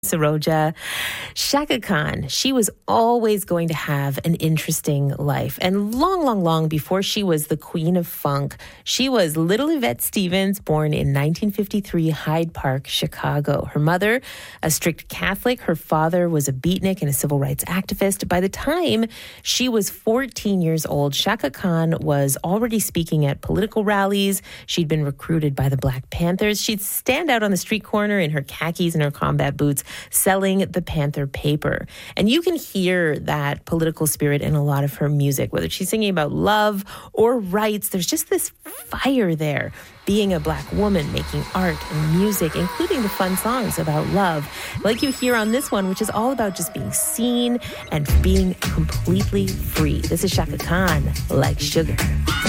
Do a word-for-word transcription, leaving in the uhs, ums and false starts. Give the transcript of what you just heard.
Saroja. Chaka Khan, she was always going to have an interesting life. And long, long, long before she was the queen of funk, she was little Yvette Stevens, born in nineteen fifty-three, Hyde Park, Chicago. Her mother, a strict Catholic. Her father was a beatnik and a civil rights activist. By the time she was fourteen years old, Chaka Khan was already speaking at political rallies. She'd been recruited by the Black Panthers. She'd stand out on the street corner in her khakis and her combat boots, selling the Panther paper. And you can hear that political spirit in a lot of her music, whether she's singing about love or rights. There's just this fire there, being a Black woman, making art and music, including the fun songs about love, like you hear on this one, which is all about just being seen and being completely free. This is Chaka Khan, Like Sugar.